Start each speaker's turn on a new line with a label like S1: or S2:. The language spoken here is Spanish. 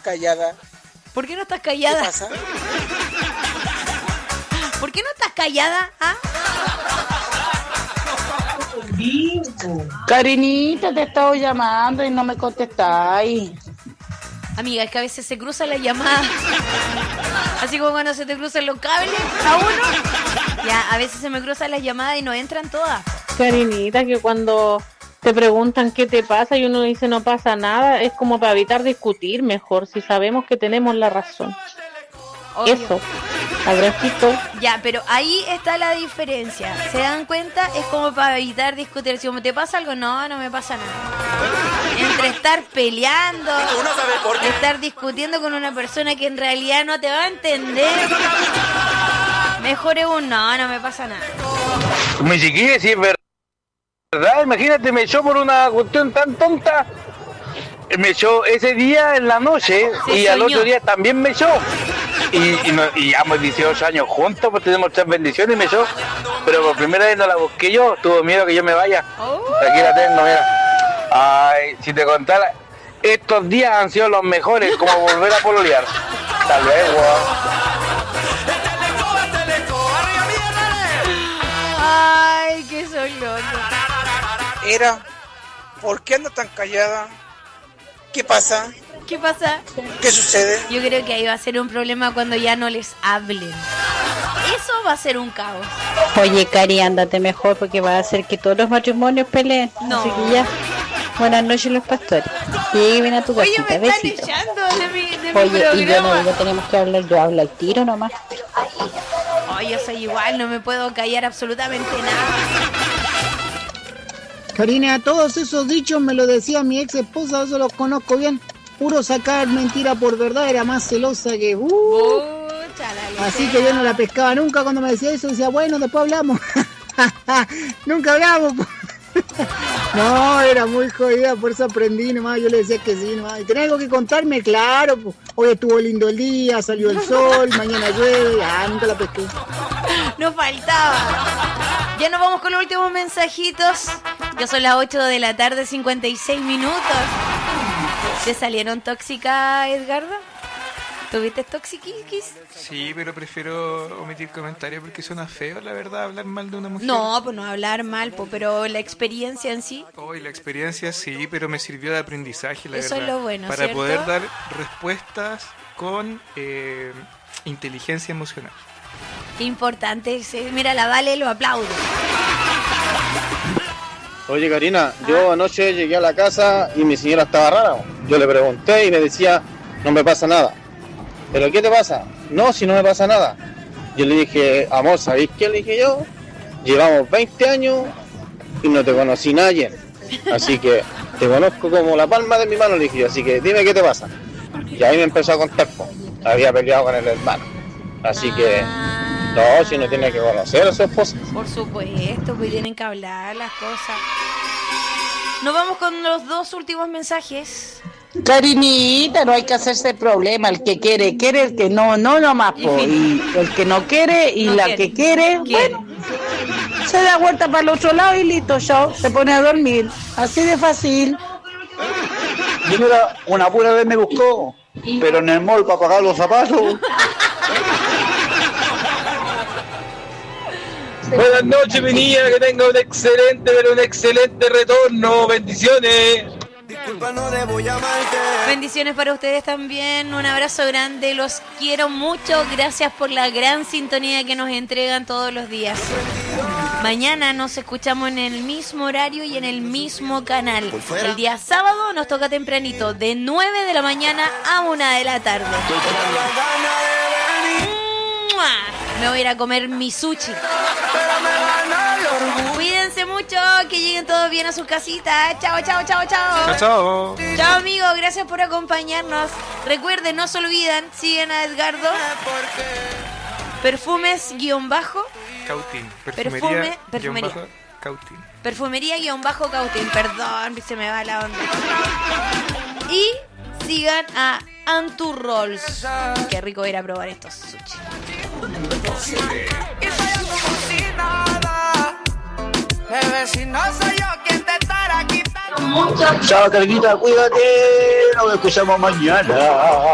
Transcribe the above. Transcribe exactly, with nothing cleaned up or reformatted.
S1: callada?
S2: ¿Por qué no estás callada?
S1: ¿Qué pasa?
S2: ¿Por qué no estás callada? ¿Ah?
S3: Karinita, te he estado llamando y no me contestáis.
S2: Amiga, es que a veces se cruzan las llamadas. Así como cuando se te cruzan los cables a uno. Ya, a veces se me cruzan las llamadas y no entran todas.
S4: Karinita, que cuando te preguntan qué te pasa y uno dice no pasa nada, es como para evitar discutir mejor, si sabemos que tenemos la razón.
S2: Obvio.
S4: Eso, abracito.
S2: Ya, pero ahí está la diferencia. ¿Se dan cuenta? Es como para evitar discutir. Si como te pasa algo, no, no me pasa nada. Entre estar peleando, estar discutiendo con una persona que en realidad no te va a entender, mejor es un no, no me pasa nada.
S5: Mi chiquilla, si es verdad, imagínate, me echó por una cuestión tan tonta. Me echó ese día en la noche
S2: Se
S5: y al
S2: soñó.
S5: otro día también me echó. Y, y, no, y llevamos dieciocho años juntos, pues tenemos tres bendiciones y me echó. Pero por primera vez no la busqué yo, tuvo miedo que yo me vaya.
S2: Oh.
S5: Aquí la tengo, mira. Ay, si te contara, estos días han sido los mejores, como volver a pololear. Hasta luego.
S2: Ay, qué solo.
S1: Era, ¿por qué anda tan callada? ¿Qué pasa?
S2: ¿Qué pasa?
S1: ¿Qué sucede?
S2: Yo creo que ahí va a ser un problema cuando ya no les hablen. Eso va a ser un caos.
S3: Oye, Cari, ándate mejor porque va a hacer que todos los matrimonios peleen.
S2: No.
S3: Así que ya, buenas noches los pastores. Y ven a tu
S2: Oye,
S3: casita,
S2: me están
S3: besito.
S2: echando de mi, de mi
S3: Oye, y yo no
S2: programa.
S3: digo tenemos que hablar, yo hablo al tiro nomás.
S2: Oye, yo soy igual, no me puedo callar absolutamente nada.
S6: Karina, todos esos dichos me lo decía mi ex esposa, eso los conozco bien. Puro sacar mentira por verdad, era más celosa que... Uh,
S2: Pucha, la
S6: así
S2: lesera.
S6: que yo no la pescaba nunca cuando me decía eso, decía, bueno, después hablamos. Nunca hablamos. No, era muy jodida, por eso aprendí nomás, yo le decía que sí nomás. ¿Y tenés algo que contarme? Claro, pues, hoy estuvo lindo el día, salió el sol, mañana llueve, ah, nunca la pesqué.
S2: No faltaba. Ya nos vamos con los últimos mensajitos. Ya son las ocho de la tarde, cincuenta y seis minutos. ¿Te salieron tóxicas, Edgardo? ¿Tuviste toxiquis?
S7: Sí, pero prefiero omitir comentarios porque suena feo, la verdad, hablar mal de una mujer.
S2: No, pues no hablar mal, pues, pero la experiencia en sí.
S7: Hoy la experiencia sí, pero me sirvió de aprendizaje, la
S2: Eso
S7: verdad.
S2: es lo bueno,
S7: para
S2: ¿cierto?
S7: poder dar respuestas con eh, inteligencia emocional.
S2: Qué importante es. eh, Mira, la Vale lo aplaudo.
S8: Oye, Karina, yo anoche llegué a la casa y mi señora estaba rara. Yo le pregunté y me decía, no me pasa nada. ¿Pero qué te pasa? No, si no me pasa nada. Yo le dije, amor, ¿sabéis qué? Le dije yo, llevamos veinte años y no te conocí nadie. Así que te conozco como la palma de mi mano, le dije yo. Así que dime qué te pasa. Y ahí me empezó a contar, pues, había peleado con el hermano. Así que, no, si no tiene que conocer a su esposa.
S2: Por supuesto, pues tienen que hablar las cosas. Nos vamos con los dos últimos mensajes.
S3: Karinita, no hay que hacerse problema. El que quiere, quiere. El que no, no nomás. Po. Y el que no quiere y
S2: No
S3: la
S2: quiere.
S3: que quiere,
S2: Quiere.
S3: bueno, se da vuelta para el otro lado y listo, chao. Se pone a dormir. Así de fácil.
S9: Y mira, una pura vez me buscó, pero en el mall para pagar los zapatos.
S5: Buenas noches, mi niña, que tenga un excelente, pero un excelente retorno. Bendiciones.
S10: Disculpa, no debo llamarte.
S2: Bendiciones para ustedes también, un abrazo grande, los quiero mucho, gracias por la gran sintonía que nos entregan todos los días. Mañana nos escuchamos en el mismo horario y en el mismo canal. El día sábado nos toca tempranito, de nueve de la mañana a una de la tarde. ¡Mua! Me voy a ir a comer mi sushi. Cuídense mucho, que lleguen todos bien a sus casitas. Chao, chao, chao, chao.
S7: Chao, chao.
S2: Chao, amigos, gracias por acompañarnos. Recuerden, no se olviden, siguen a Edgardo. Perfumes guión bajo.
S7: Cautín.
S2: Perfume,
S7: Perfumería.
S2: perfumería.
S7: guión bajo, Cautín.
S2: Perfumería guión bajo Cautín. Perdón, se me va la onda. Y sigan a Anturrolls. Qué rico ir a probar estos sushi.
S10: Bebé, si no soy yo quien te estará quitando.
S9: Chao, Karinita, cuídate. Nos escuchamos mañana.